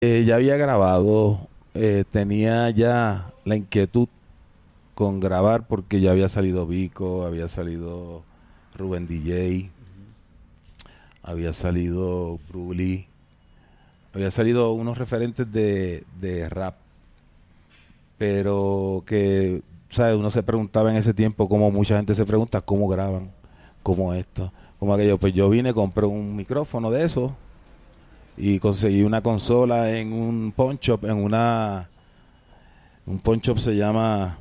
Ya había grabado, tenía ya la inquietud con grabar porque ya había salido Vico, había salido Rubén DJ, había salido Bruli, había salido unos referentes de rap, pero que, ¿sabes? Uno se preguntaba en ese tiempo, como mucha gente se pregunta, ¿cómo graban? ¿Cómo esto? ¿Cómo aquello? Pues yo vine, compré un micrófono de eso y conseguí una consola en un pawn shop, un pawn shop se llama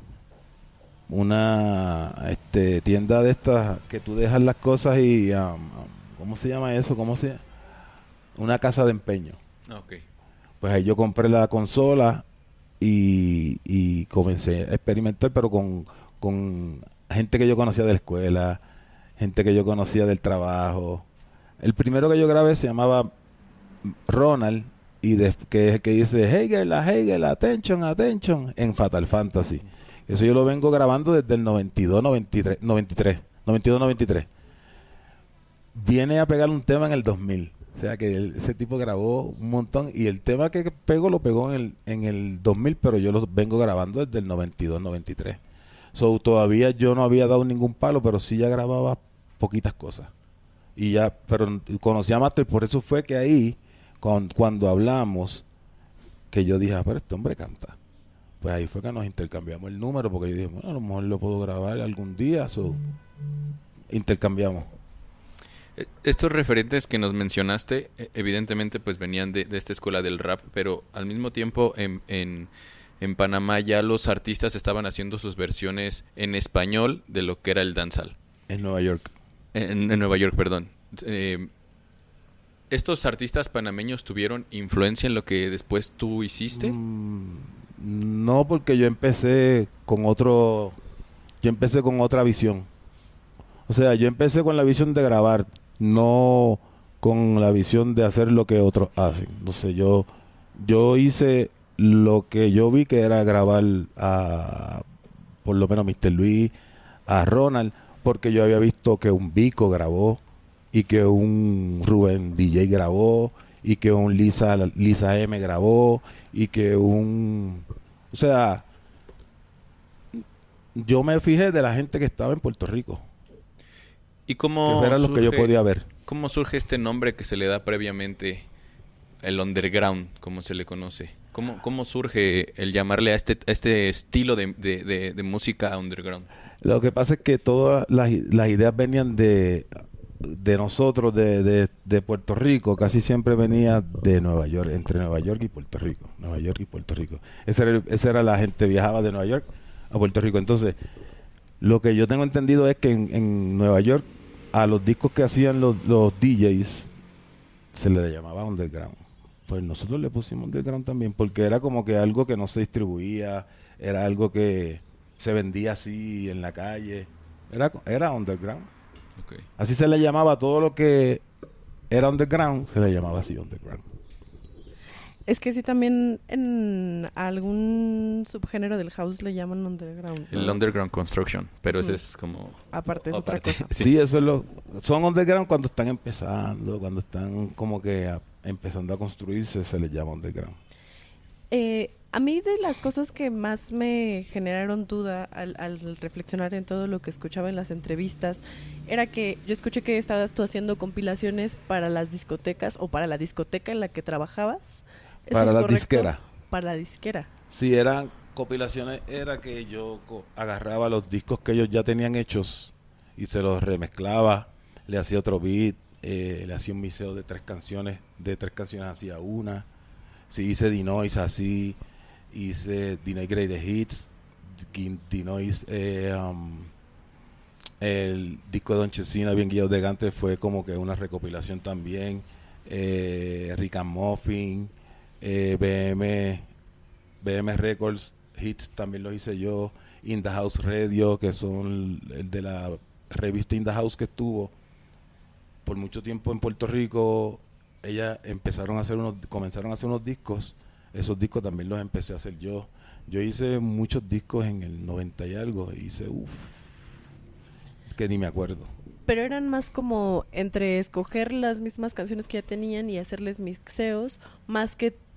una tienda de estas que tú dejas las cosas y ¿cómo se llama eso? Una casa de empeño. Ok. Pues ahí yo compré la consola y comencé a experimentar, pero con gente que yo conocía de la escuela, gente que yo conocía del trabajo. El primero que yo grabé se llamaba Ronald que es el que dice Hegel, attention, attention en Fatal Fantasy. Eso yo lo vengo grabando desde el 92, 93, 93, 92, 93. Viene a pegar un tema en el 2000. O sea que ese tipo grabó un montón y el tema que pegó lo pegó en el 2000, pero yo lo vengo grabando desde el 92, 93. So, todavía yo no había dado ningún palo, pero sí ya grababa poquitas cosas. Y ya, pero conocí a Master, por eso fue que ahí, cuando hablamos, que yo dije, pero este hombre canta. Pues ahí fue que nos intercambiamos el número, porque yo dije, bueno, a lo mejor lo puedo grabar algún día, so, intercambiamos. Estos referentes que nos mencionaste, evidentemente pues venían de esta escuela del rap, pero al mismo tiempo en Panamá ya los artistas estaban haciendo sus versiones en español de lo que era el dancehall. En Nueva York. En Nueva York, perdón. Eh, ¿Estos artistas panameños tuvieron influencia en lo que después tú hiciste? Mm, no, porque yo empecé con otra visión. O sea, yo empecé con la visión de grabar, no con la visión de hacer lo que otros hacen. No sé, yo hice lo que yo vi que era grabar a, por lo menos, Mr. Luis, a Ronald, porque yo había visto que un Vico grabó y que un Rubén DJ grabó y que un Lisa M grabó y que un... O sea, yo me fijé de la gente que estaba en Puerto Rico, ¿Y que fueran los que yo podía ver. cómo surge este nombre que se le da previamente, el underground, como se le conoce? ¿Cómo surge el llamarle a este estilo de música underground? Lo que pasa es que todas las ideas venían de nosotros, de Puerto Rico, casi siempre venía de Nueva York, entre Nueva York y Puerto Rico, Nueva York y Puerto Rico. Esa era la gente, viajaba de Nueva York a Puerto Rico. Entonces, lo que yo tengo entendido es que en Nueva York a los discos que hacían los DJs se le llamaba underground. Pues nosotros le pusimos underground también, porque era como que algo que no se distribuía, era algo que se vendía así en la calle. Era underground. Okay. Así se le llamaba a todo lo que era underground, se le llamaba así underground. Es que sí, también en algún subgénero del house le llaman underground, El ¿no? underground construction, pero ese Ujú. es como Aparte es otra aparte. cosa. Sí. Sí, eso es son underground cuando están empezando, cuando están como que empezando a construirse, se les llama underground. A mí de las cosas que más me generaron duda al reflexionar en todo lo que escuchaba en las entrevistas era que yo escuché que estabas tú haciendo compilaciones para las discotecas o para la discoteca en la que trabajabas. ¿Eso Para es las correcto? disqueras. Para la disquera. Sí, eran compilaciones, era que yo agarraba los discos que ellos ya tenían hechos y se los remezclaba, le hacía otro beat, le hacía un mixeo de tres canciones hacía una. Sí, hice Dinois así, hice Dinois Greatest Hits, Dinois, el disco de Don Chesina, Bien Guiado de Gante, fue como que una recopilación también, Rick and Muffin, BM Records, Hits también lo hice yo, In the House Radio, que son el de la revista In the House que estuvo por mucho tiempo en Puerto Rico. Ellas comenzaron a hacer unos discos, esos discos también los empecé a hacer yo. Yo hice muchos discos en el 90 y algo, hice, que ni me acuerdo. Pero eran más como entre escoger las mismas canciones que ya tenían y hacerles mixeos, más que